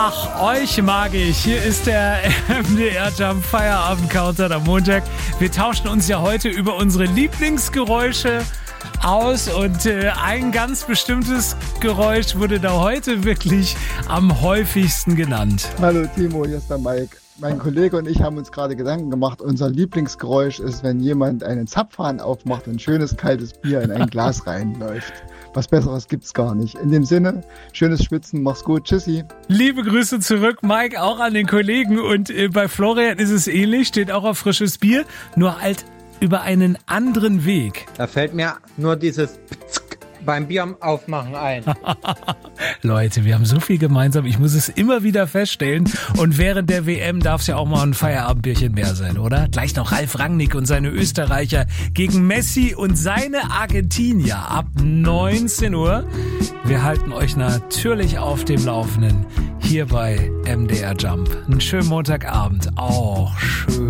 Ach, euch mag ich. Hier ist der MDR Jump Feierabend Countdown am Montag. Wir tauschen uns ja heute über unsere Lieblingsgeräusche aus und ein ganz bestimmtes Geräusch wurde da heute wirklich am häufigsten genannt. Hallo Timo, hier ist der Mike. Mein Kollege und ich haben uns gerade Gedanken gemacht, unser Lieblingsgeräusch ist, wenn jemand einen Zapfhahn aufmacht und schönes kaltes Bier in ein Glas reinläuft. Was Besseres gibt's gar nicht. In dem Sinne, schönes Schwitzen, mach's gut, tschüssi. Liebe Grüße zurück, Mike, auch an den Kollegen. Und bei Florian ist es ähnlich, steht auch auf frisches Bier, nur halt über einen anderen Weg. Da fällt mir nur dieses beim Bier aufmachen ein. Leute, wir haben so viel gemeinsam, ich muss es immer wieder feststellen. Und während der WM darf es ja auch mal ein Feierabendbierchen mehr sein, oder? Gleich noch Ralf Rangnick und seine Österreicher gegen Messi und seine Argentinier ab 19 Uhr. Wir halten euch natürlich auf dem Laufenden hier bei MDR Jump. Einen schönen Montagabend, auch schön.